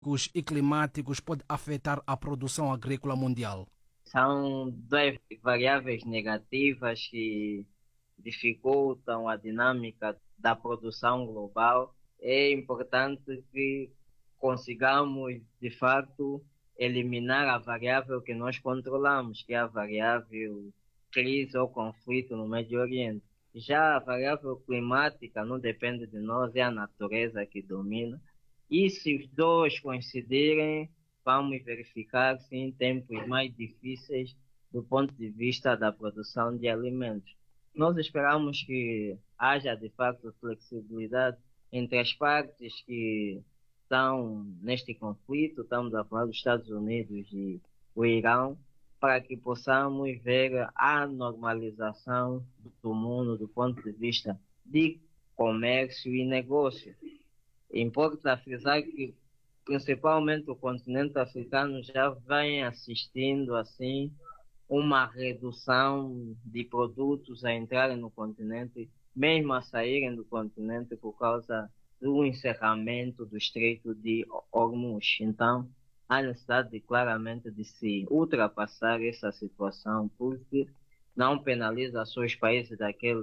e climáticos pode afetar a produção agrícola mundial? São duas variáveis negativas que dificultam a dinâmica da produção global. É importante que consigamos, de fato, eliminar a variável que nós controlamos, que é a variável crise ou conflito no Médio Oriente. Já a variável climática não depende de nós, é a natureza que domina. E se os dois coincidirem, vamos verificar, sim, tempos mais difíceis do ponto de vista da produção de alimentos. Nós esperamos que haja, de facto, flexibilidade entre as partes que estão neste conflito, estamos a falar dos Estados Unidos e o Irão, para que possamos ver a normalização do mundo do ponto de vista de comércio e negócio. Importa frisar que, principalmente, o continente africano já vem assistindo, assim, uma redução de produtos a entrarem no continente, mesmo a saírem do continente por causa do encerramento do Estreito de Hormuz. Então, há necessidade claramente de se ultrapassar essa situação, porque não penaliza só os países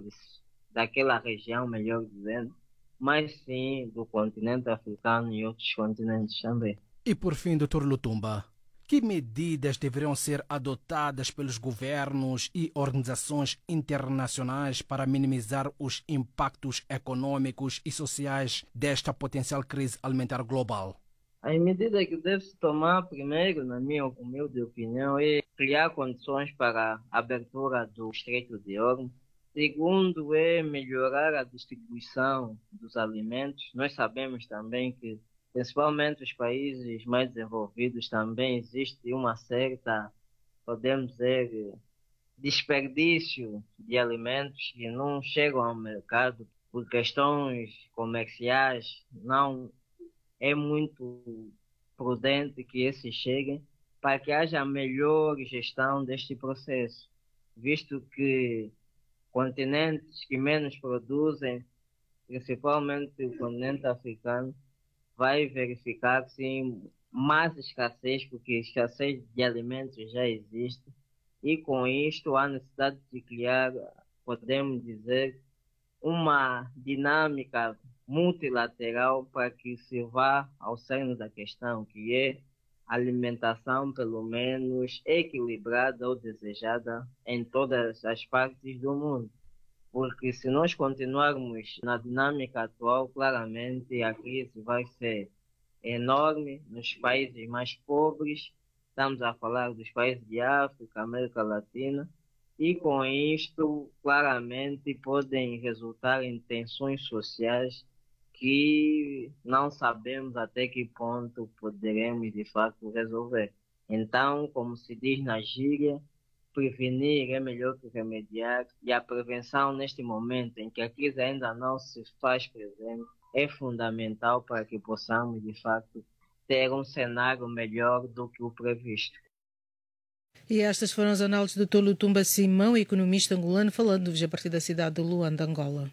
daquela região, melhor dizendo, mas sim do continente africano e outros continentes também. E por fim, Dr. Lutumba, que medidas deveriam ser adotadas pelos governos e organizações internacionais para minimizar os impactos econômicos e sociais desta potencial crise alimentar global? A medida que deve-se tomar, primeiro, na minha humilde opinião, é criar condições para a abertura do Estreito de Hormuz. Segundo, é melhorar a distribuição dos alimentos. Nós sabemos também que, principalmente os países mais desenvolvidos, também existe uma certa, podemos dizer, desperdício de alimentos que não chegam ao mercado por questões comerciais. Não é muito prudente que esses cheguem para que haja melhor gestão deste processo, visto que continentes que menos produzem, principalmente o continente africano, vai verificar sim mais escassez, porque escassez de alimentos já existe, e com isto há necessidade de criar, podemos dizer, uma dinâmica multilateral para que se vá ao cerne da questão, que é alimentação pelo menos equilibrada ou desejada em todas as partes do mundo. Porque se nós continuarmos na dinâmica atual, claramente a crise vai ser enorme nos países mais pobres. Estamos a falar dos países de África, América Latina, e com isto claramente podem resultar em tensões sociais que não sabemos até que ponto poderemos de fato resolver. Então, como se diz na gíria, prevenir é melhor que remediar, e a prevenção neste momento em que a crise ainda não se faz presente é fundamental para que possamos de fato ter um cenário melhor do que o previsto. E estas foram as análises do Dr. Lutumba Simão, economista angolano, falando-vos a partir da cidade de Luanda, Angola.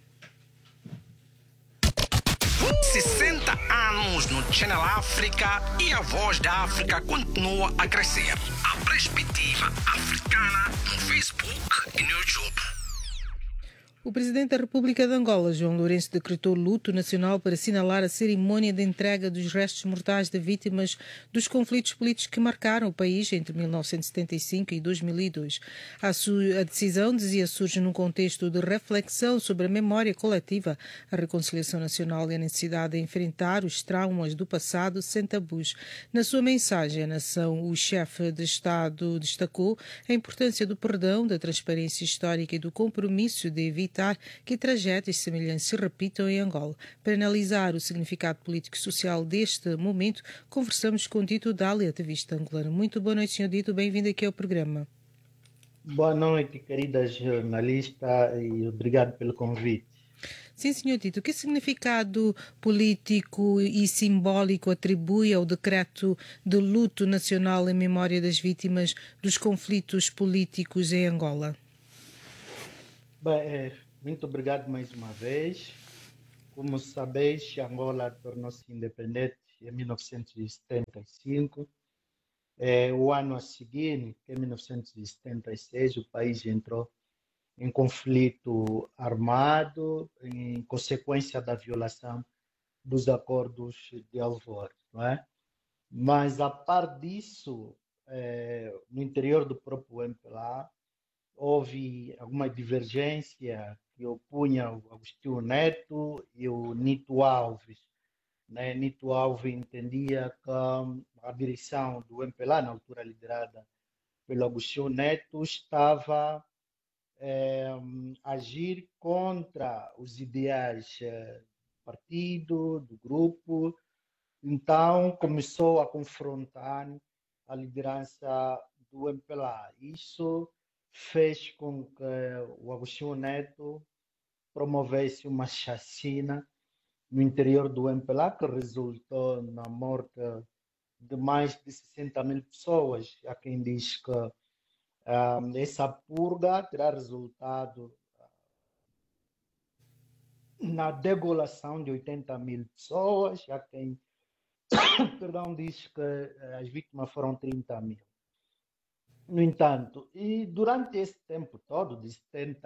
60 anos no Channel África e a voz da África continua a crescer. A perspectiva africana no Facebook e no YouTube. O Presidente da República de Angola, João Lourenço, decretou luto nacional para assinalar a cerimónia de entrega dos restos mortais de vítimas dos conflitos políticos que marcaram o país entre 1975 e 2002. A decisão, dizia, surge num contexto de reflexão sobre a memória coletiva, a reconciliação nacional e a necessidade de enfrentar os traumas do passado sem tabus. Na sua mensagem à nação, o chefe de Estado destacou a importância do perdão, da transparência histórica e do compromisso de evitar que tragédias semelhantes se repitam em Angola. Para analisar o significado político e social deste momento, conversamos com Dito Dália, ativista angolano. Muito boa noite, Sr. Dito. Bem-vindo aqui ao programa. Boa noite, querida jornalista, e obrigado pelo convite. Sim, Sr. Dito, que significado político e simbólico atribui ao decreto de luto nacional em memória das vítimas dos conflitos políticos em Angola? Bem, muito obrigado mais uma vez. Como sabeis, Angola tornou-se independente em 1975. O ano a seguir, em 1976, o país entrou em conflito armado em consequência da violação dos acordos de Alvor, não é? Mas, a par disso, no interior do próprio MPLA, houve alguma divergência que opunha o Agostinho Neto e o Nito Alves. Né? Nito Alves entendia que a direção do MPLA, na altura liderada pelo Agostinho Neto, estava a agir contra os ideais do partido, do grupo. Então, começou a confrontar a liderança do MPLA. Isso fez com que o Agostinho Neto promovesse uma chacina no interior do MPLA, que resultou na morte de mais de 60.000 pessoas. Há quem diz que essa purga terá resultado na degolação de 80.000 pessoas. Há quem diz que as vítimas foram 30.000. No entanto, e durante esse tempo todo, de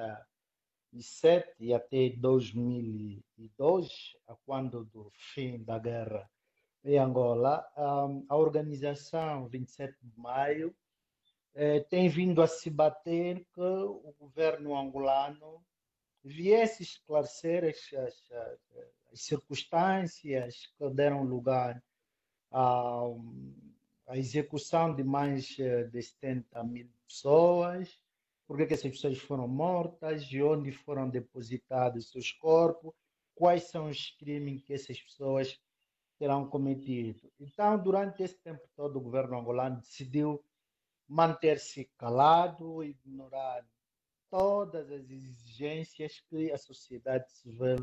77 e até 2002, quando do fim da guerra em Angola, a organização 27 de Maio tem vindo a se bater que o governo angolano viesse esclarecer as circunstâncias que deram lugar à execução de mais de 70.000 pessoas, porque que essas pessoas foram mortas, de onde foram depositados seus corpos, quais são os crimes que essas pessoas terão cometido. Então, durante esse tempo todo, o governo angolano decidiu manter-se calado, ignorar todas as exigências que a sociedade civil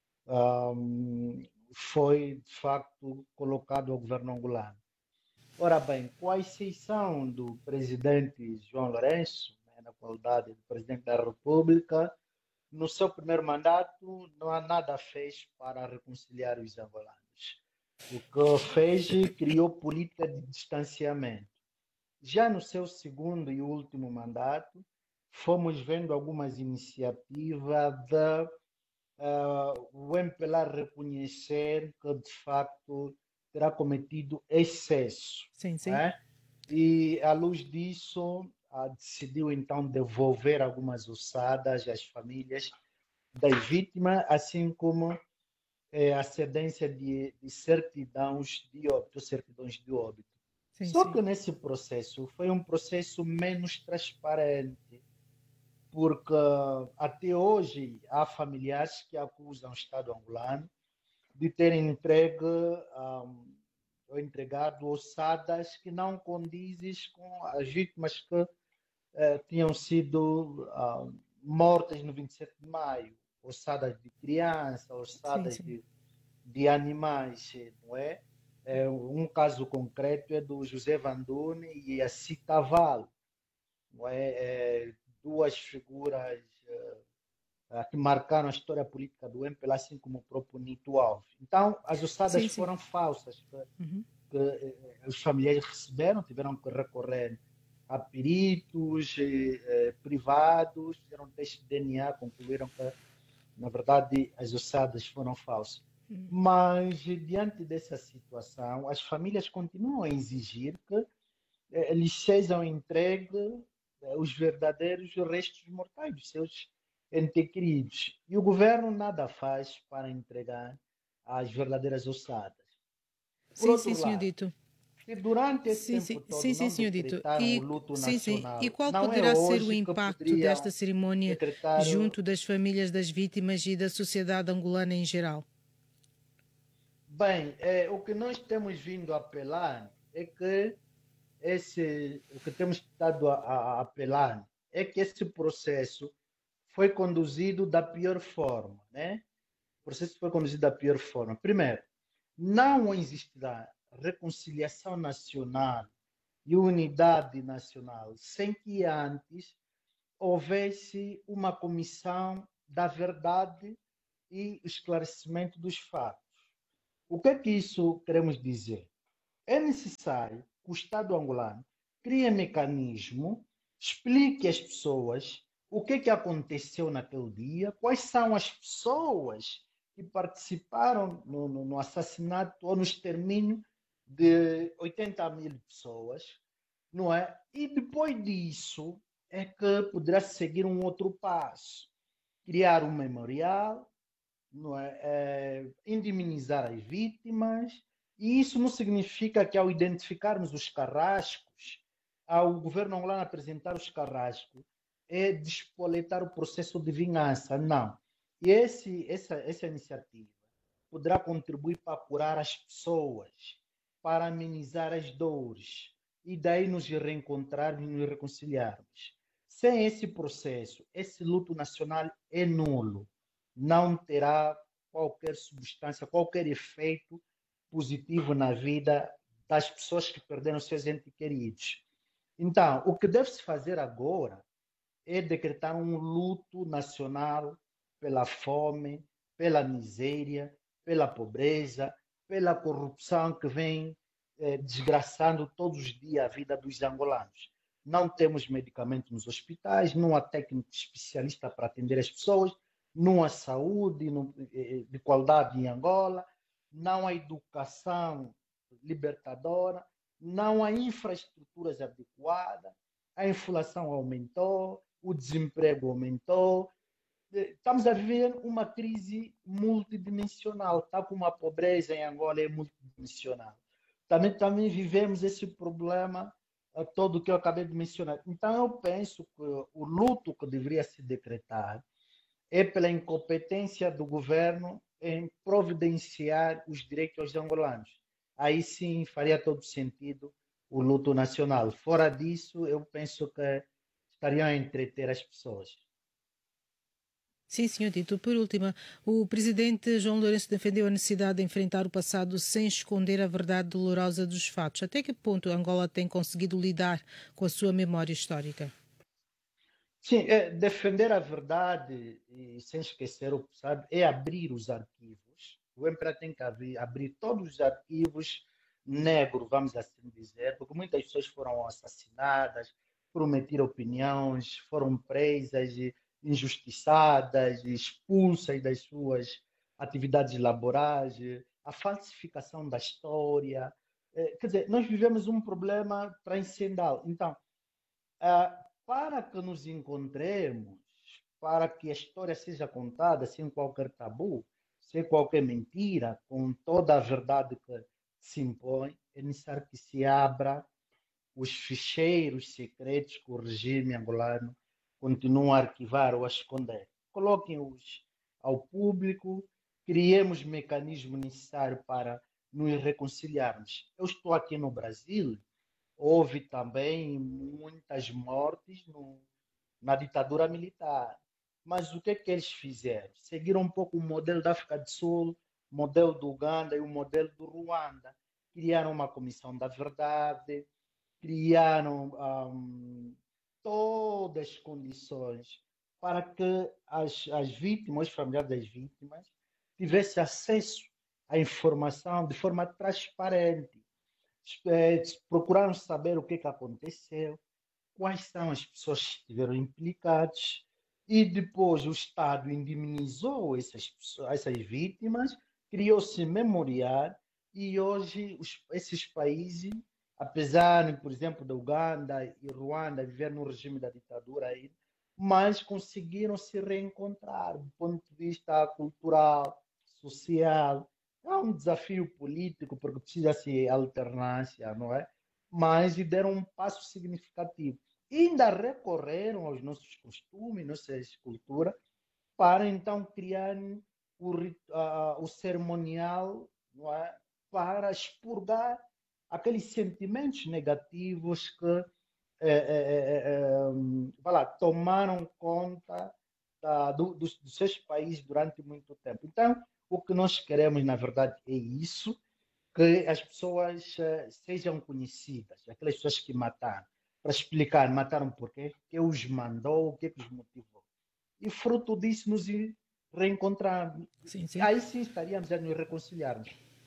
foi, de facto, colocado ao governo angolano. Ora bem, com a exceção do presidente João Lourenço, né, na qualidade de presidente da República, no seu primeiro mandato não há nada fez para reconciliar os angolanos. O que fez, criou política de distanciamento. Já no seu segundo e último mandato, fomos vendo algumas iniciativas de o MPLA reconhecer que, de facto, terá cometido excesso. Sim, sim. Né? E, à luz disso, decidiu, então, devolver algumas ossadas às famílias das vítimas, assim como a cedência de certidões de óbito. Sim, Só sim. que nesse processo foi um processo menos transparente, porque até hoje há familiares que acusam o Estado angolano de terem entregue ou entregado ossadas que não condizem com as vítimas que tinham sido mortas no 27 de maio. Ossadas de crianças, ossadas Sim, sim. de animais, não é? Um caso concreto é do José Vandune e a Citaval, não é? Duas figuras que marcaram a história política do MPLA, assim como o próprio Nito Alves. Então, as ossadas Sim, sim. foram falsas, Uhum. que os familiares receberam, tiveram que recorrer a peritos privados, fizeram teste de DNA, concluíram que, na verdade, as ossadas foram falsas. Mas, diante dessa situação, as famílias continuam a exigir que lhes sejam entregues os verdadeiros restos mortais dos seus entes queridos. E o governo nada faz para entregar as verdadeiras ossadas. Por Sim, outro sim, senhor lado, Dito. se durante esse Sim, tempo sim, todo sim, sim, não senhor Dito. decretaram o luto Sim, sim. E nacional, qual não é poderá ser o hoje que impacto desta poderiam cerimônia decretar. junto das famílias das vítimas e da sociedade angolana em geral? Bem, o que nós temos vindo a apelar é que o que temos estado a apelar é que esse processo foi conduzido da pior forma, né? O processo foi conduzido da pior forma. Primeiro, não existirá reconciliação nacional e unidade nacional sem que antes houvesse uma comissão da verdade e esclarecimento dos fatos. O que é que isso queremos dizer? É necessário que o Estado angolano crie mecanismo, explique às pessoas o que é que aconteceu naquele dia, quais são as pessoas que participaram no assassinato ou no extermínio de 80 mil pessoas, não é? E depois disso é que poderá seguir um outro passo, criar um memorial, não é? Indemnizar as vítimas, e isso não significa que ao identificarmos os carrascos, ao governo angolano apresentar os carrascos, é despoletar o processo de vingança, não. E essa iniciativa poderá contribuir para curar as pessoas, para amenizar as dores, e daí nos reencontrarmos e nos reconciliarmos. Sem esse processo, esse luto nacional é nulo, não terá qualquer substância, qualquer efeito positivo na vida das pessoas que perderam seus entes queridos. Então, o que deve-se fazer agora é decretar um luto nacional pela fome, pela miséria, pela pobreza, pela corrupção que vem desgraçando todos os dias a vida dos angolanos. Não temos medicamentos nos hospitais, não há técnico especialista para atender as pessoas, não há saúde de qualidade em Angola, não há educação libertadora, não há infraestruturas adequadas, a inflação aumentou, o desemprego aumentou. Estamos a viver uma crise multidimensional, tal como a pobreza em Angola é multidimensional. Também vivemos esse problema todo que eu acabei de mencionar. Então, eu penso que o luto que deveria se decretar é pela incompetência do governo em providenciar os direitos aos angolanos. Aí sim faria todo sentido o luto nacional. Fora disso, eu penso que estariam a entreter as pessoas. Sim, senhor Tito. Por último, o presidente João Lourenço defendeu a necessidade de enfrentar o passado sem esconder a verdade dolorosa dos fatos. Até que ponto Angola tem conseguido lidar com a sua memória histórica? Sim, defender a verdade e sem esquecer o passado é abrir os arquivos. O empresário tem que abrir todos os arquivos negros, vamos assim dizer, porque muitas pessoas foram assassinadas, prometiram opiniões, foram presas, injustiçadas, expulsas das suas atividades laborais, a falsificação da história. Quer dizer, nós vivemos um problema transcendental. Então, para que nos encontremos, para que a história seja contada sem qualquer tabu, sem qualquer mentira, com toda a verdade que se impõe, é necessário que se abra os ficheiros secretos que o regime angolano continua a arquivar ou a esconder. Coloquem-os ao público, criemos mecanismos necessários para nos reconciliarmos. Eu estou aqui no Brasil, houve também muitas mortes na ditadura militar. Mas o que é que eles fizeram? Seguiram um pouco o modelo da África do Sul, o modelo do Uganda e o modelo do Ruanda. Criaram uma comissão da verdade, criaram todas as condições para que as vítimas, os familiares das vítimas, tivessem acesso à informação de forma transparente. Procuraram saber o que aconteceu, quais são as pessoas que estiveram implicadas, e depois o Estado indemnizou essas vítimas, criou-se memorial, e hoje esses países, apesar, por exemplo, da Uganda e Ruanda viver no regime da ditadura, mas conseguiram se reencontrar do ponto de vista cultural, social. É um desafio político, porque precisa-se alternância, não é? Mas deram um passo significativo. E ainda recorreram aos nossos costumes, nossas culturas, para então criar o cerimonial, não é? Para expurgar aqueles sentimentos negativos que tomaram conta dos seus países durante muito tempo. Então, o que nós queremos, na verdade, é isso, que as pessoas sejam conhecidas, aquelas pessoas que mataram, para explicar, mataram por quê, o que os mandou, o que os motivou. E fruto disso nos reencontrarmos. Sim, sim. Aí sim estaríamos a nos reconciliarmos.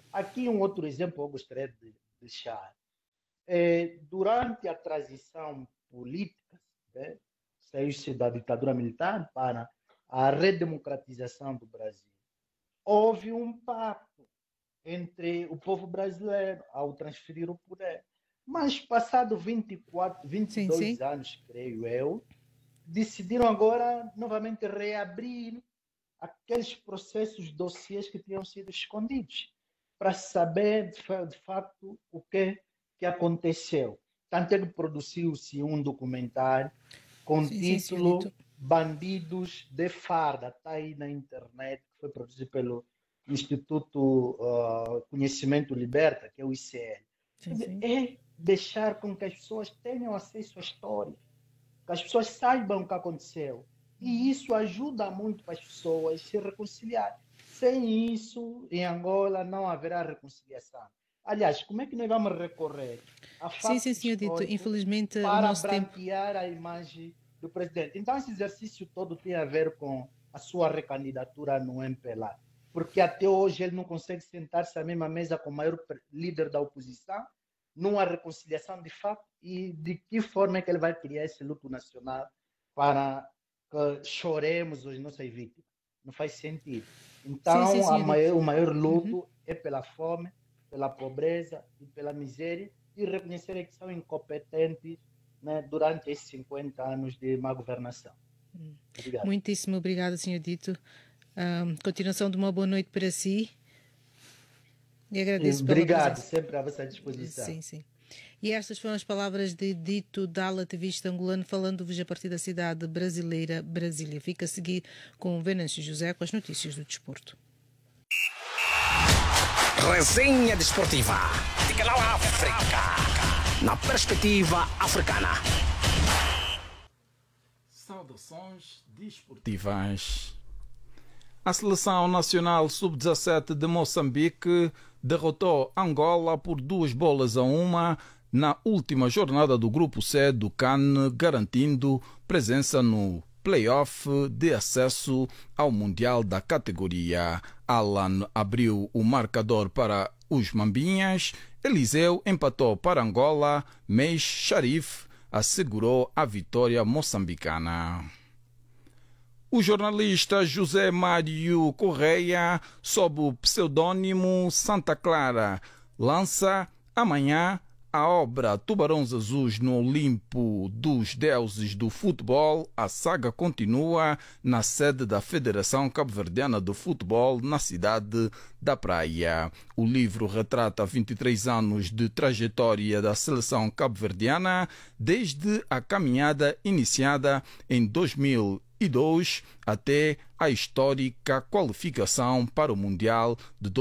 Aqui um outro exemplo eu gostaria de deixar. Durante a transição política, né, saiu-se da ditadura militar para a redemocratização do Brasil. Houve um pacto entre o povo brasileiro ao transferir o poder. Mas, passado 22 anos, creio eu, decidiram agora novamente reabrir aqueles processos, dossiês que tinham sido escondidos, para saber de facto o que aconteceu. Tanto é que produziu-se um documentário com o título Bandidos de Farda, está aí na internet, que foi produzido pelo Instituto Conhecimento Liberta, que é o ICL. É deixar com que as pessoas tenham acesso à história, que as pessoas saibam o que aconteceu. E isso ajuda muito para as pessoas se reconciliar. Sem isso, em Angola não haverá reconciliação. Aliás, como é que nós vamos recorrer a fatos históricos infelizmente, para branquear a imagem do presidente? Então, esse exercício todo tem a ver com a sua recandidatura no MPLA, porque até hoje ele não consegue sentar-se à mesma mesa com o maior líder da oposição, numa reconciliação de fato, e de que forma é que ele vai criar esse luto nacional para que choremos as nossas vítimas. Não faz sentido. Então, o maior luto é pela fome, pela pobreza e pela miséria, e reconhecerem que são incompetentes, né, durante esses 50 anos de má governação. Obrigado. Muitíssimo obrigada, Sr. Dito. Continuação de uma boa noite para si. E agradeço pela Obrigado, presença. sempre à vossa disposição. Sim. E estas foram as palavras de Dito Dala, ativista angolano, falando-vos a partir da cidade brasileira, Brasília. Fica a seguir com Venâncio José com as notícias do desporto. Resenha desportiva de Canal África, na perspectiva africana. Saudações desportivas. A Seleção Nacional Sub-17 de Moçambique derrotou Angola por 2-1 na última jornada do Grupo C do CAN, garantindo presença no play-off de acesso ao Mundial da categoria. Alan abriu o marcador para os Mambinhas, Eliseu empatou para Angola, mas Sharif assegurou a vitória moçambicana. O jornalista José Mário Correia, sob o pseudônimo Santa Clara, lança amanhã a obra Tubarões Azuis no Olimpo dos Deuses do Futebol. A saga continua na sede da Federação Cabo-Verdiana de Futebol, na cidade da Praia. O livro retrata 23 anos de trajetória da seleção cabo-verdiana, desde a caminhada iniciada em 2002 até a histórica qualificação para o Mundial de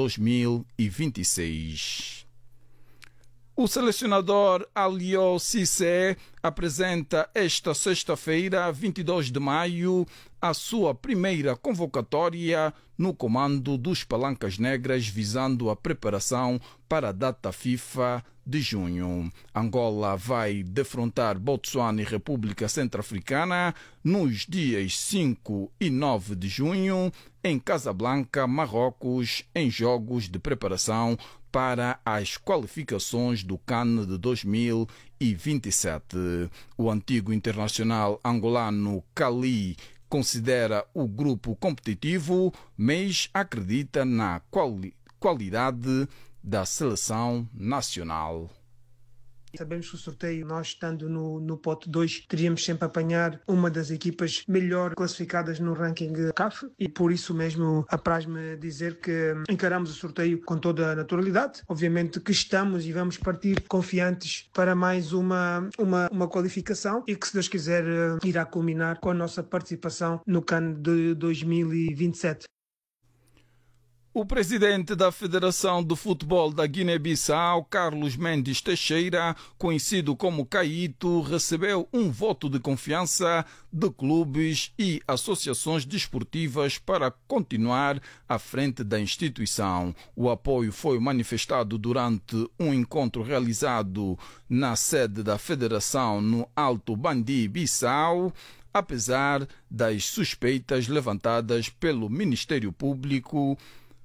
2026. O selecionador Aliou Cissé apresenta esta sexta-feira, 22 de maio, a sua primeira convocatória no comando dos Palancas Negras, visando a preparação para a data FIFA de junho. Angola vai defrontar Botsuana e República Centro-Africana nos dias 5 e 9 de junho, em Casablanca, Marrocos, em jogos de preparação para as qualificações do CAN de 2027. O antigo internacional angolano Cali considera o grupo competitivo, mas acredita na qualidade da seleção nacional. Sabemos que o sorteio, nós estando no pote 2, teríamos sempre a apanhar uma das equipas melhor classificadas no ranking CAF, e por isso mesmo apraz-me dizer que encaramos o sorteio com toda a naturalidade. Obviamente que estamos e vamos partir confiantes para mais uma qualificação, e que, se Deus quiser, irá culminar com a nossa participação no CAN de 2027. O presidente da Federação de Futebol da Guiné-Bissau, Carlos Mendes Teixeira, conhecido como Caíto, recebeu um voto de confiança de clubes e associações desportivas para continuar à frente da instituição. O apoio foi manifestado durante um encontro realizado na sede da Federação no Alto Bandi, Bissau, apesar das suspeitas levantadas pelo Ministério Público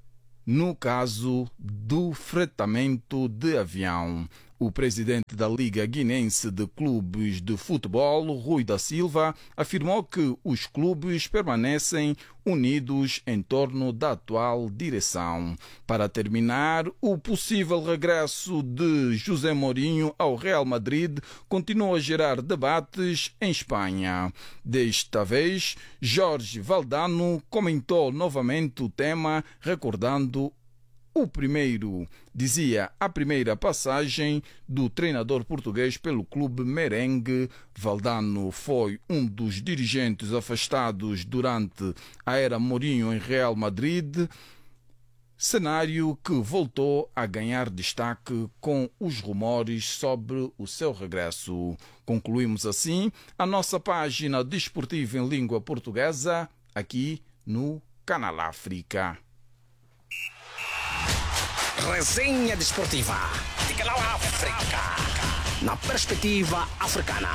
no caso do fretamento de avião. O presidente da Liga Guinense de Clubes de Futebol, Rui da Silva, afirmou que os clubes permanecem unidos em torno da atual direção. Para terminar, o possível regresso de José Mourinho ao Real Madrid continua a gerar debates em Espanha. Desta vez, Jorge Valdano comentou novamente o tema, recordando a primeira passagem do treinador português pelo clube merengue. Valdano foi um dos dirigentes afastados durante a era Mourinho em Real Madrid, cenário que voltou a ganhar destaque com os rumores sobre o seu regresso. Concluímos assim a nossa página desportiva em língua portuguesa aqui no Canal África. Resenha desportiva de Canal África, na perspectiva africana.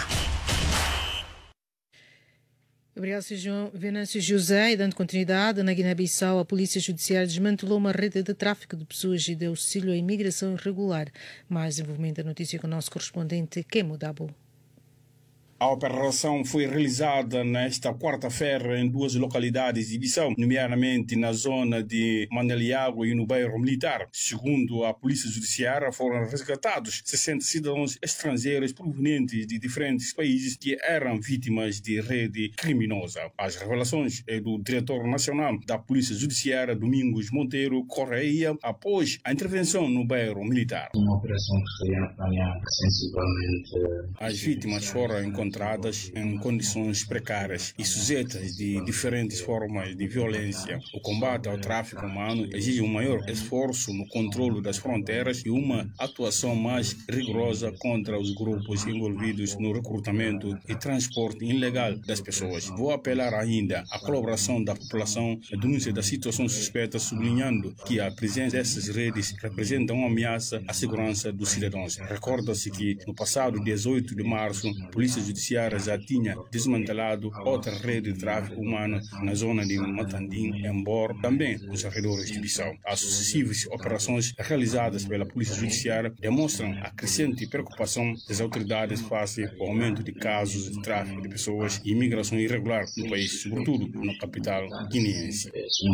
Obrigado, Sr. Venâncio José. E dando continuidade, na Guiné-Bissau, a Polícia Judiciária desmantelou uma rede de tráfico de pessoas e de auxílio à imigração irregular. Mais desenvolvimento da notícia com o nosso correspondente, Kemo Dabo. A operação foi realizada nesta quarta-feira em duas localidades de Bissau, nomeadamente na zona de Maneliago e no bairro Militar. Segundo a Polícia Judiciária, foram resgatados 60 cidadãos estrangeiros provenientes de diferentes países que eram vítimas de rede criminosa. As revelações é do diretor nacional da Polícia Judiciária, Domingos Monteiro Correia, após a intervenção no bairro Militar. Uma operação que foi apanhada sensivelmente. As vítimas foram encontradas em condições precárias e sujeitas de diferentes formas de violência. O combate ao tráfico humano exige um maior esforço no controle das fronteiras e uma atuação mais rigorosa contra os grupos envolvidos no recrutamento e transporte ilegal das pessoas. Vou apelar ainda à colaboração da população na denúncia da situação suspeita, sublinhando que a presença dessas redes representa uma ameaça à segurança dos cidadãos. Recorda-se que no passado 18 de março, a Polícia Judiciária já tinha desmantelado outra rede de tráfico humano na zona de Matandim, embora também nos arredores de Bissau. As sucessivas operações realizadas pela Polícia Judiciária demonstram a crescente preocupação das autoridades face ao aumento de casos de tráfico de pessoas e imigração irregular no país, sobretudo na capital guineense.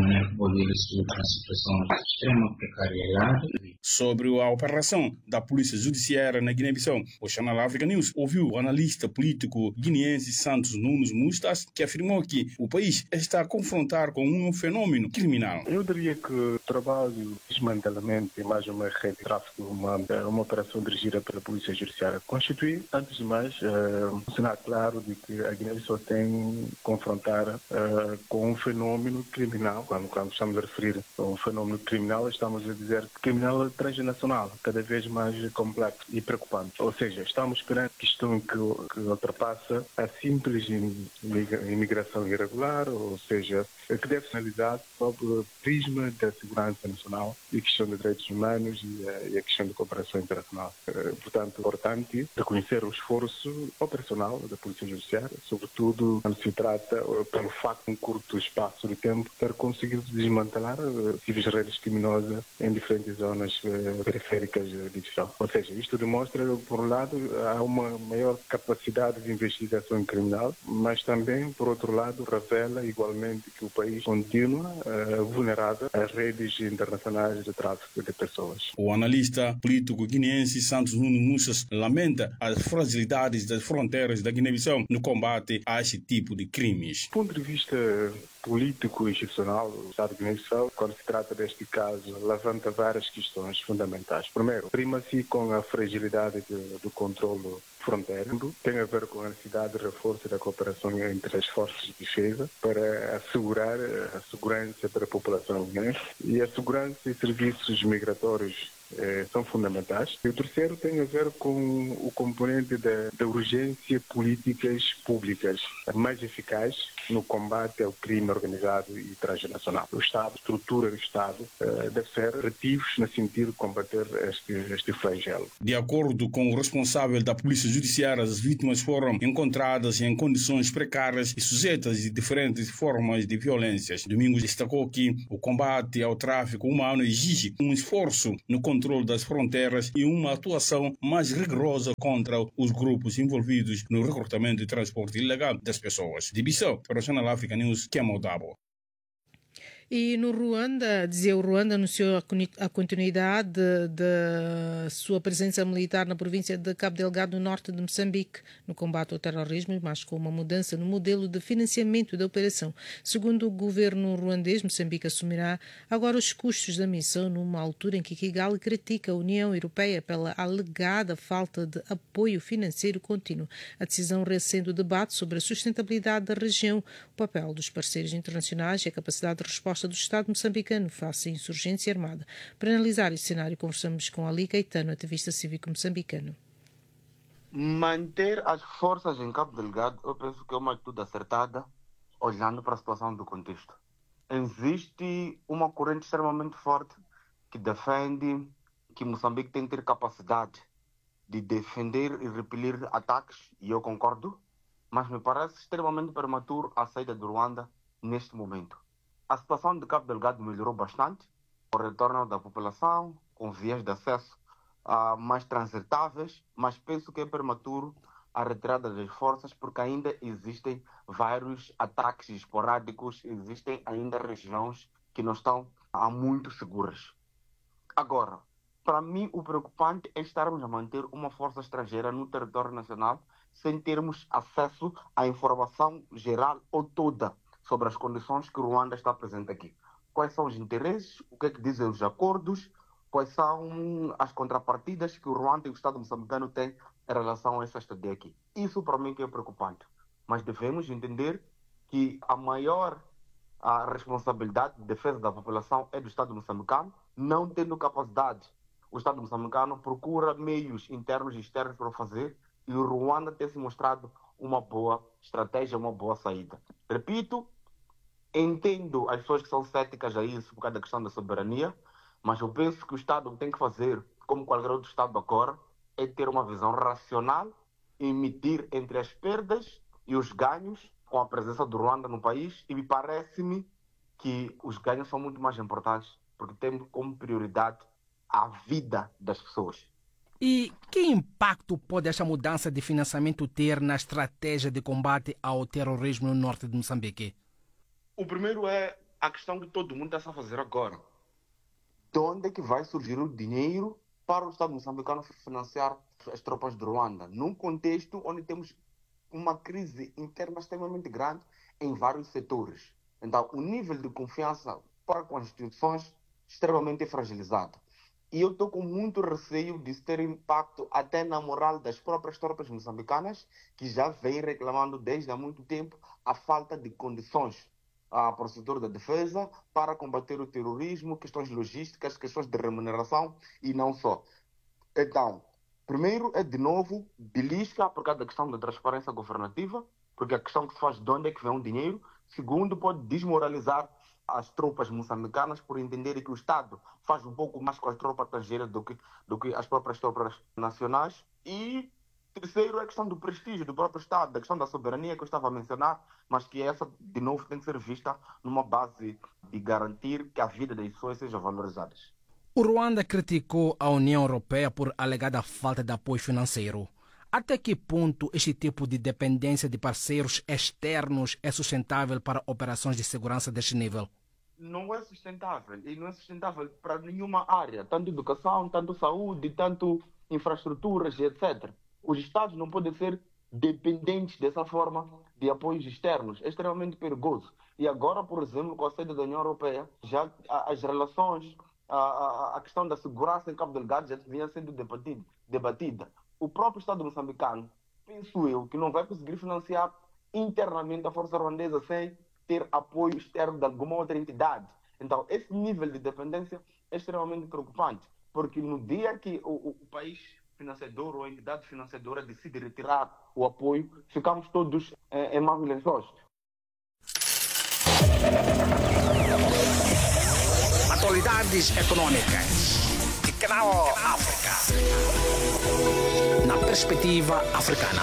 Sobre a operação da Polícia Judiciária na Guiné-Bissau, o Channel Africa News ouviu o analista político guineense Santos Nunes Mustas, que afirmou que o país está a confrontar com um fenômeno criminal. Eu diria que o trabalho de desmantelamento de mais uma rede de tráfico humano é uma operação dirigida pela Polícia Judiciária. Constitui, antes de mais, um sinal claro de que a Guiné-Bissau tem que confrontar com um fenômeno criminal. Quando estamos a referir a um fenômeno criminal, estamos a dizer que criminal transnacional, cada vez mais complexo e preocupante. Ou seja, estamos perante questão que ultrapassa a simples imigração irregular, ou seja, que deve ser analisado sob o prisma da segurança nacional e a questão de direitos humanos e a questão de cooperação internacional. Portanto, é importante reconhecer o esforço operacional da Polícia Judiciária, sobretudo quando se trata, pelo facto de um curto espaço de tempo, ter conseguido desmantelar possíveis redes criminosas em diferentes zonas periféricas de Bissau. Ou seja, isto demonstra, por um lado, há uma maior capacidade de investigação criminal, mas também, por outro lado, revela igualmente que o país continua vulnerável às redes internacionais de tráfico de pessoas. O analista político guineense Santos Nunes Mustas lamenta as fragilidades das fronteiras da Guiné-Bissau no combate a este tipo de crimes. Do ponto de vista político e institucional, o Estado de Guiné-Bissau, quando se trata deste caso, levanta várias questões fundamentais. Primeiro, prima-se com a fragilidade do controle fronteiro, tem a ver com a necessidade de reforço da cooperação entre as forças de defesa para assegurar a segurança para a população guinense e a segurança e serviços migratórios são fundamentais. E o terceiro tem a ver com o componente da urgência de políticas públicas mais eficazes no combate ao crime organizado e transnacional. O Estado, a estrutura do Estado, deve ser ativos no sentido de combater este flagelo. De acordo com o responsável da Polícia Judiciária, as vítimas foram encontradas em condições precárias e sujeitas de diferentes formas de violências. Domingos destacou que o combate ao tráfico humano exige um esforço no controle das fronteiras e uma atuação mais rigorosa contra os grupos envolvidos no recrutamento e transporte ilegal das pessoas. De Bissau, para o Channel Africa News, Kemo Dabo. E no Ruanda, o Ruanda anunciou a continuidade da sua presença militar na província de Cabo Delgado, no norte de Moçambique, no combate ao terrorismo, mas com uma mudança no modelo de financiamento da operação. Segundo o governo ruandês, Moçambique assumirá agora os custos da missão numa altura em que Kigali critica a União Europeia pela alegada falta de apoio financeiro contínuo. A decisão recente o debate sobre a sustentabilidade da região, o papel dos parceiros internacionais e a capacidade de resposta do Estado moçambicano face à insurgência armada. Para analisar este cenário, conversamos com Ali Caetano, ativista cívico moçambicano. Manter as forças em Cabo Delgado, eu penso que é uma atitude acertada, olhando para a situação do contexto. Existe uma corrente extremamente forte que defende que Moçambique tem que ter capacidade de defender e repelir ataques, e eu concordo, mas me parece extremamente prematuro a saída do Ruanda neste momento. A situação de Cabo Delgado melhorou bastante, com o retorno da população, com vias de acesso mais transitáveis, mas penso que é prematuro a retirada das forças, porque ainda existem vários ataques esporádicos, existem ainda regiões que não estão muito seguras. Agora, para mim, o preocupante é estarmos a manter uma força estrangeira no território nacional sem termos acesso à informação geral ou toda sobre as condições que o Ruanda está presente aqui. Quais são os interesses, o que é que dizem os acordos, quais são as contrapartidas que o Ruanda e o Estado moçambicano têm em relação a essa estadia aqui. Isso para mim que é preocupante. Mas devemos entender que a maior responsabilidade de defesa da população é do Estado moçambicano, não tendo capacidade. O Estado moçambicano procura meios internos e externos para o fazer, e o Ruanda tem se mostrado uma boa estratégia, uma boa saída. Repito, entendo as pessoas que são céticas a isso por causa da questão da soberania, mas eu penso que o Estado tem que fazer, como qualquer outro Estado agora, é ter uma visão racional e medir entre as perdas e os ganhos com a presença do Ruanda no país, e me parece-me que os ganhos são muito mais importantes, porque temos como prioridade a vida das pessoas. E que impacto pode esta mudança de financiamento ter na estratégia de combate ao terrorismo no norte de Moçambique? O primeiro é a questão que todo mundo está a fazer agora. De onde é que vai surgir o dinheiro para o Estado moçambicano financiar as tropas de Ruanda? Num contexto onde temos uma crise interna extremamente grande em vários setores. Então, o nível de confiança para com as instituições é extremamente fragilizado. E eu estou com muito receio de ter impacto até na moral das próprias tropas moçambicanas, que já vêm reclamando desde há muito tempo a falta de condições para o setor da defesa, para combater o terrorismo, questões logísticas, questões de remuneração e não só. Então, primeiro é de novo belisca por causa da questão da transparência governativa, porque a questão que se faz de onde é que vem o dinheiro. Segundo, pode desmoralizar as tropas moçambicanas por entenderem que o Estado faz um pouco mais com as tropas estrangeiras do que as próprias tropas nacionais. E terceiro é a questão do prestígio do próprio Estado, da questão da soberania que eu estava a mencionar, mas que essa, de novo, tem que ser vista numa base de garantir que a vida das pessoas seja valorizada. O Ruanda criticou a União Europeia por alegada falta de apoio financeiro. Até que ponto este tipo de dependência de parceiros externos é sustentável para operações de segurança deste nível? Não é sustentável, e não é sustentável para nenhuma área, tanto educação, tanto saúde, tanto infraestruturas, etc. Os Estados não podem ser dependentes dessa forma de apoios externos. É extremamente perigoso. E agora, por exemplo, com a saída da União Europeia, já as relações, a questão da segurança em Cabo Delgado já vinha sendo debatida. O próprio Estado moçambicano, penso eu, que não vai conseguir financiar internamente a força ruandesa sem ter apoio externo de alguma outra entidade. Então, esse nível de dependência é extremamente preocupante. porque no dia que o país financiador ou a entidade financiadora decide retirar o apoio, ficamos todos em maus lençóis. Atualidades econômicas. Canal África. Na perspectiva africana.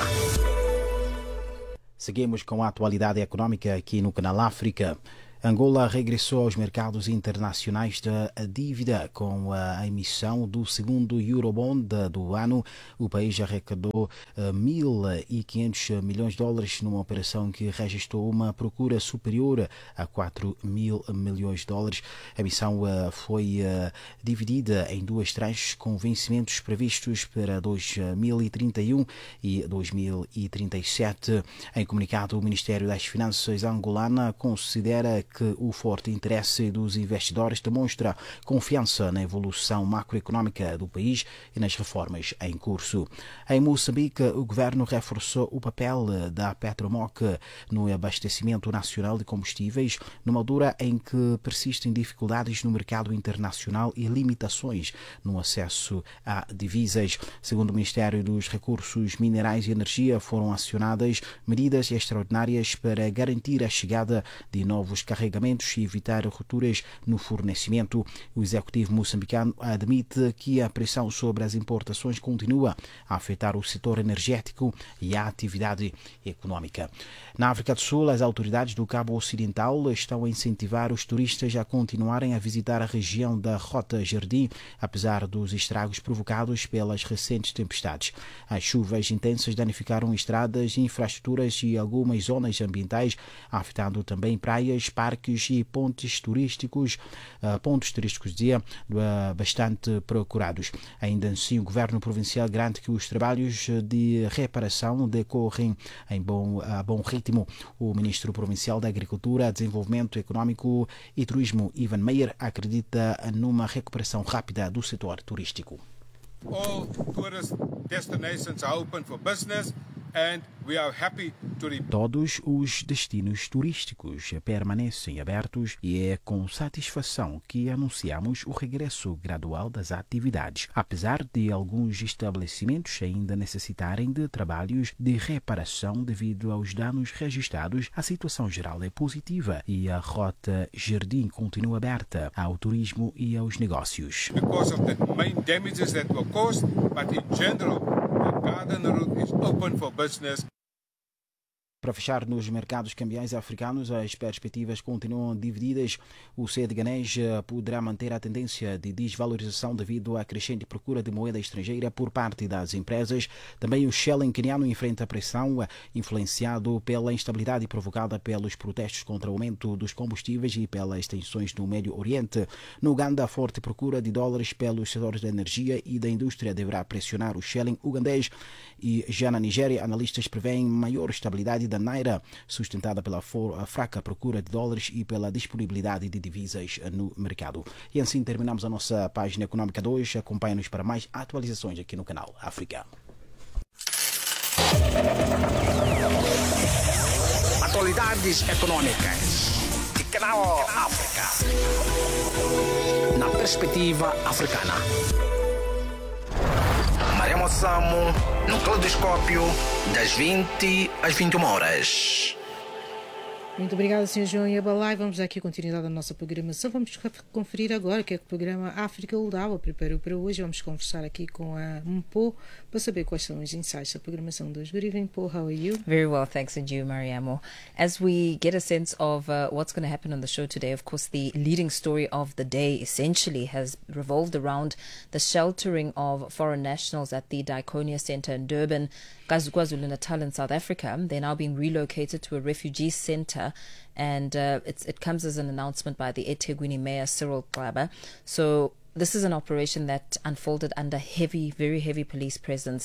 Seguimos com a atualidade econômica aqui no Canal África. Angola regressou aos mercados internacionais da dívida com a emissão do segundo Eurobond do ano. O país arrecadou 1.500 milhões de dólares numa operação que registrou uma procura superior a 4.000 milhões de dólares. A emissão foi dividida em duas tranches com vencimentos previstos para 2031 e 2037. Em comunicado, o Ministério das Finanças angolana considera que o forte interesse dos investidores demonstra confiança na evolução macroeconômica do país e nas reformas em curso. Em Moçambique, o governo reforçou o papel da Petromoc no abastecimento nacional de combustíveis, numa altura em que persistem dificuldades no mercado internacional e limitações no acesso a divisas. Segundo o Ministério dos Recursos Minerais e Energia, foram acionadas medidas extraordinárias para garantir a chegada de novos carregamentos e evitar rupturas no fornecimento. O executivo moçambicano admite que a pressão sobre as importações continua a afetar o setor energético e a atividade econômica. Na África do Sul, as autoridades do Cabo Ocidental estão a incentivar os turistas a continuarem a visitar a região da Rota Jardim, apesar dos estragos provocados pelas recentes tempestades. As chuvas intensas danificaram estradas, infraestruturas e algumas zonas ambientais, afetando também praias, parques e pontos turísticos bastante procurados. Ainda assim, o governo provincial garante que os trabalhos de reparação decorrem a bom ritmo. O ministro provincial da Agricultura, Desenvolvimento Econômico e Turismo, Ivan Meyer, acredita numa recuperação rápida do setor turístico. All tourist destinations are open for business. And we are happy to... Todos os destinos turísticos permanecem abertos e é com satisfação que anunciamos o regresso gradual das atividades. Apesar de alguns estabelecimentos ainda necessitarem de trabalhos de reparação devido aos danos registrados, a situação geral é positiva e a Rota Jardim continua aberta ao turismo e aos negócios. Because of the main damages that were caused, but in general, the garden route is open for business. Para fechar nos mercados cambiais africanos, as perspectivas continuam divididas. O cedi-ganês poderá manter a tendência de desvalorização devido à crescente procura de moeda estrangeira por parte das empresas. Também o shilling queniano enfrenta pressão, influenciado pela instabilidade provocada pelos protestos contra o aumento dos combustíveis e pelas tensões no Médio Oriente. No Uganda, a forte procura de dólares pelos setores da energia e da indústria deverá pressionar o shilling ugandês. E já na Nigéria, analistas preveem maior estabilidade da Naira, sustentada pela fraca procura de dólares e pela disponibilidade de divisas no mercado. E assim terminamos a nossa página econômica de hoje. Acompanhe-nos para mais atualizações aqui no canal África. Atualidades econômicas de Canal África. Na perspectiva africana. Mariamo Samo, no Caleidoscópio, das 20 às 21 horas. Muito obrigada, Sr. João Yabalai. Vamos dar aqui a continuidade da nossa programação. Vamos conferir agora o que é que o programa África Udawa preparou para hoje. Vamos conversar aqui com a Mpo para saber quais são os insights da programação de hoje. Good evening, Mpo. How are you? Very well, thanks, and you, Mariamo. As we get a sense of what's going to happen on the show today, of course, the leading story of the day essentially has revolved around the sheltering of foreign nationals at the Diakonia Centre in Durban, KwaZulu-Natal in South Africa. They're now being relocated to a refugee centre, and it comes as an announcement by the eThekwini Mayor Cyril Xaba. So this is an operation that unfolded under very heavy police presence,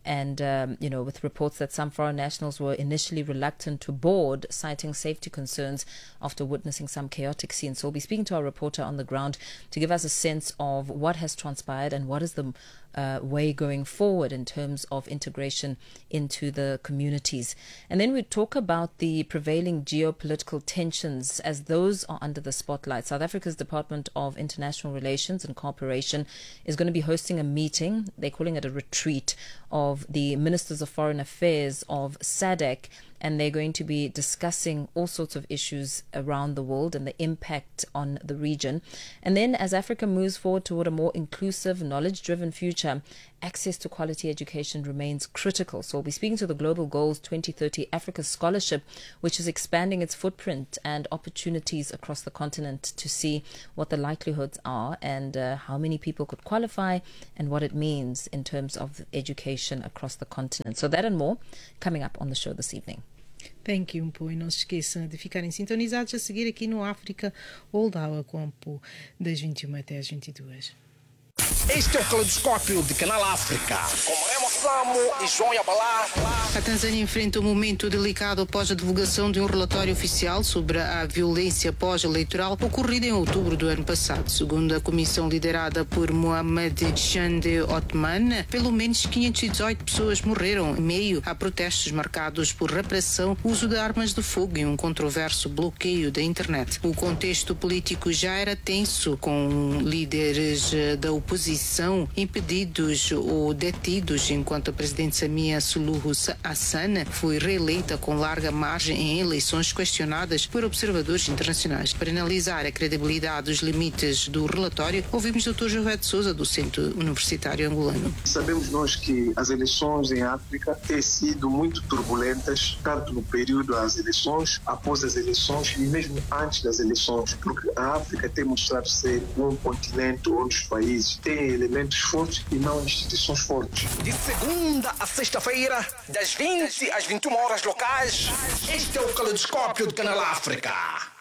and with reports that some foreign nationals were initially reluctant to board, citing safety concerns after witnessing some chaotic scenes. So we'll be speaking to our reporter on the ground to give us a sense of what has transpired and what is the way going forward in terms of integration into the communities. And then we talk about the prevailing geopolitical tensions as those are under the spotlight. South Africa's Department of International Relations and Cooperation is going to be hosting a meeting. They're calling it a retreat of the Ministers of Foreign Affairs of SADC, and they're going to be discussing all sorts of issues around the world and the impact on the region. And then as Africa moves forward toward a more inclusive, knowledge-driven future, access to quality education remains critical. So we'll be speaking to the Global Goals 2030 Africa Scholarship, which is expanding its footprint and opportunities across the continent to see what the likelihoods are and how many people could qualify and what it means in terms of education across the continent. So that and more coming up on the show this evening. Thank you, Mpo. E não se esqueçam de ficarem sintonizados a seguir aqui no África Old Hour com Mpo, das 21 até as 22. Este é o Caleidoscópio de Canal África, com Remo Samo e João Yabalá. A Tanzânia enfrenta um momento delicado após a divulgação de um relatório oficial sobre a violência pós-eleitoral ocorrida em outubro do ano passado. Segundo a comissão liderada por Mohamed Chande Othman, pelo menos 518 pessoas morreram em meio a protestos marcados por repressão, uso de armas de fogo e um controverso bloqueio da internet. O contexto político já era tenso, com líderes da oposição impedidos ou detidos, enquanto a presidente Samia Suluhu Hassan foi reeleita com larga margem em eleições questionadas por observadores internacionais. Para analisar a credibilidade dos limites do relatório, ouvimos Dr. José de Souza, do Centro Universitário Angolano. Sabemos nós que as eleições em África têm sido muito turbulentas, tanto no período das eleições, após as eleições e mesmo antes das eleições, porque a África tem mostrado ser um continente onde os países têm elementos fortes e não instituições fortes. De segunda a sexta-feira, das 20 às 21 horas locais, este é o Caleidoscópio do Canal África.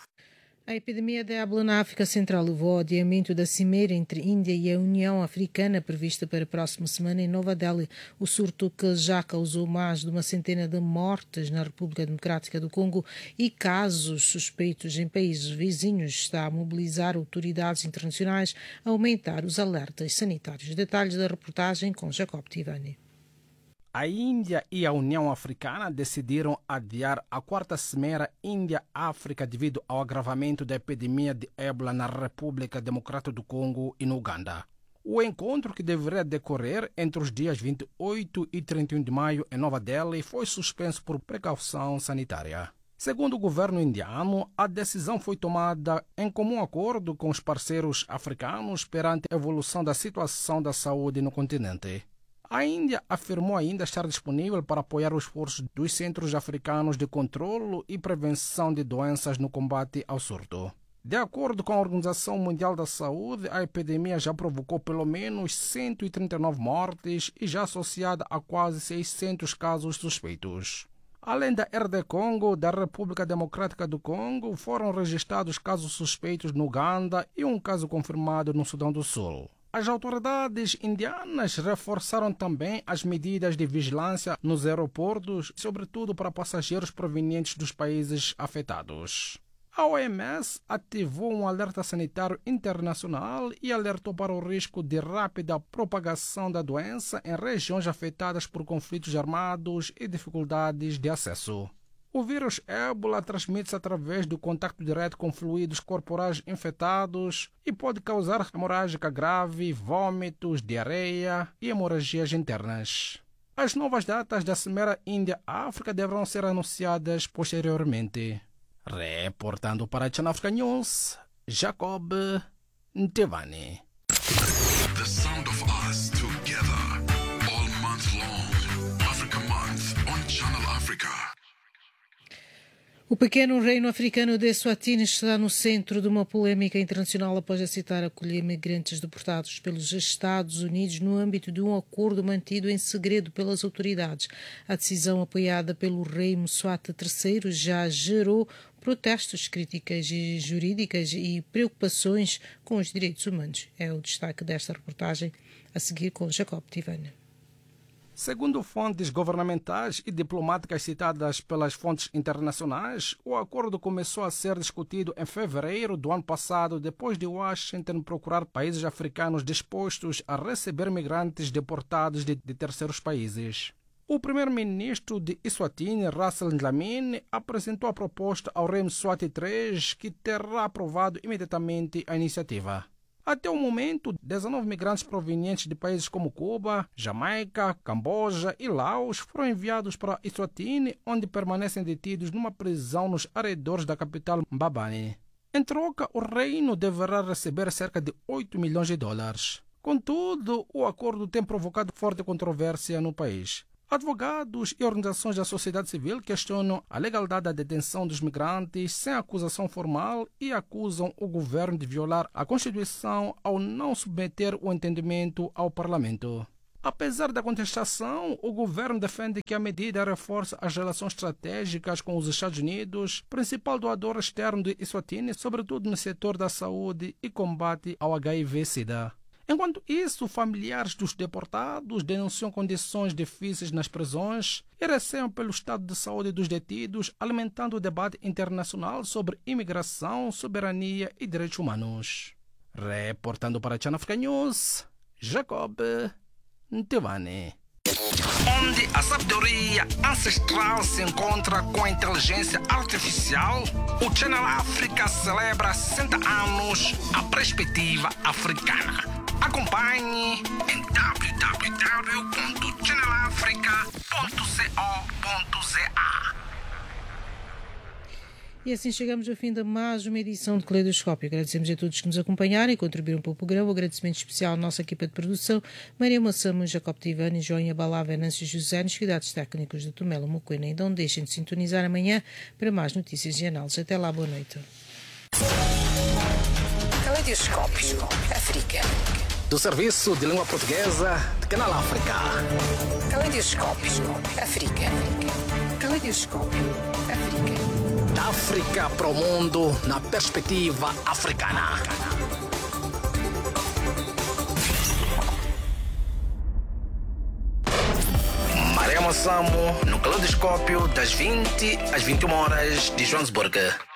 A epidemia de ébola na África Central levou ao adiamento da cimeira entre Índia e a União Africana prevista para a próxima semana em Nova Delhi. O surto, que já causou mais de uma centena de mortes na República Democrática do Congo e casos suspeitos em países vizinhos, está a mobilizar autoridades internacionais a aumentar os alertas sanitários. Detalhes da reportagem com Jacob Tivani. A Índia e a União Africana decidiram adiar a quarta cimeira Índia-África devido ao agravamento da epidemia de ébola na República Democrática do Congo e no Uganda. O encontro, que deveria decorrer entre os dias 28 e 31 de maio em Nova Delhi, foi suspenso por precaução sanitária. Segundo o governo indiano, a decisão foi tomada em comum acordo com os parceiros africanos perante a evolução da situação da saúde no continente. A Índia afirmou ainda estar disponível para apoiar os esforços dos Centros Africanos de Controlo e Prevenção de Doenças no combate ao surto. De acordo com a Organização Mundial da Saúde, a epidemia já provocou pelo menos 139 mortes e já associada a quase 600 casos suspeitos. Além da RD Congo, da República Democrática do Congo, foram registrados casos suspeitos no Uganda e um caso confirmado no Sudão do Sul. As autoridades indianas reforçaram também as medidas de vigilância nos aeroportos, sobretudo para passageiros provenientes dos países afetados. A OMS ativou um alerta sanitário internacional e alertou para o risco de rápida propagação da doença em regiões afetadas por conflitos armados e dificuldades de acesso. O vírus ébola transmite-se através do contato direto com fluidos corporais infectados e pode causar hemorrágica grave, vômitos, diarreia e hemorragias internas. As novas datas da Cimeira Índia-África deverão ser anunciadas posteriormente. Reportando para a Channel Africa News, Jacob Ntevani. The sound of us together all month long. Africa Month on Channel Africa. O pequeno reino africano de Eswatini está no centro de uma polémica internacional após aceitar acolher migrantes deportados pelos Estados Unidos no âmbito de um acordo mantido em segredo pelas autoridades. A decisão, apoiada pelo rei Mswati III, já gerou protestos, críticas jurídicas e preocupações com os direitos humanos. É o destaque desta reportagem, a seguir com Jacob Tivani. Segundo fontes governamentais e diplomáticas citadas pelas fontes internacionais, o acordo começou a ser discutido em fevereiro do ano passado, depois de Washington procurar países africanos dispostos a receber migrantes deportados de terceiros países. O primeiro-ministro de Eswatini, Russell Dlamini, apresentou a proposta ao rei Mswati III, que terá aprovado imediatamente a iniciativa. Até o momento, 19 migrantes provenientes de países como Cuba, Jamaica, Camboja e Laos foram enviados para Eswatini, onde permanecem detidos numa prisão nos arredores da capital Mbabane. Em troca, o reino deverá receber cerca de 8 milhões de dólares. Contudo, o acordo tem provocado forte controvérsia no país. Advogados e organizações da sociedade civil questionam a legalidade da detenção dos migrantes sem acusação formal e acusam o governo de violar a Constituição ao não submeter o entendimento ao Parlamento. Apesar da contestação, o governo defende que a medida reforça as relações estratégicas com os Estados Unidos, principal doador externo de Eswatini, sobretudo no setor da saúde e combate ao HIV-Sida. Enquanto isso, familiares dos deportados denunciam condições difíceis nas prisões e receiam pelo estado de saúde dos detidos, alimentando o debate internacional sobre imigração, soberania e direitos humanos. Reportando para a Channel Africa News, Jacob Ntevane. Onde a sabedoria ancestral se encontra com a inteligência artificial, o Channel África celebra 60 anos a perspectiva africana. Acompanhe em www.channelafrica.co.za. E assim chegamos ao fim de mais uma edição de Caleidoscópio. Agradecemos a todos que nos acompanharam e contribuíram para o programa. Um agradecimento especial à nossa equipa de produção, Maria Moçamo, Jacob Tivani, Joinha Balá, Venâncio José, nos cuidados técnicos de Tomelo Mocoena. E não deixem de sintonizar amanhã para mais notícias e análises. Até lá, boa noite. Caleidoscópio África. Do Serviço de Língua Portuguesa de Canal África. Caleidoscópio África. Caleidoscópio África. Da África para o mundo na perspectiva africana. Maria Moçamo no Caleidoscópio das 20 às 21 horas de Joanesburgo.